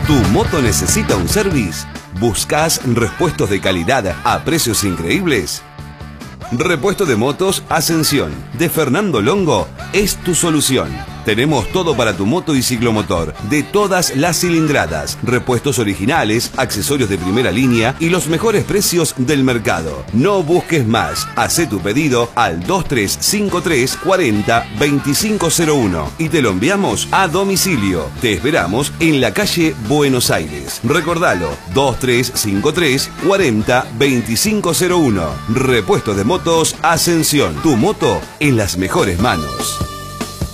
¿Tu moto necesita un service? ¿Buscas repuestos de calidad a precios increíbles? Repuesto de motos Ascensión de Fernando Longo es tu solución. Tenemos todo para tu moto y ciclomotor, de todas las cilindradas, repuestos originales, accesorios de primera línea y los mejores precios del mercado. No busques más, hacé tu pedido al 2353 40 2501 y te lo enviamos a domicilio. Te esperamos en la calle Buenos Aires. Recordalo, 2353 40 2501. Repuesto de motos Ascensión, tu moto en las mejores manos.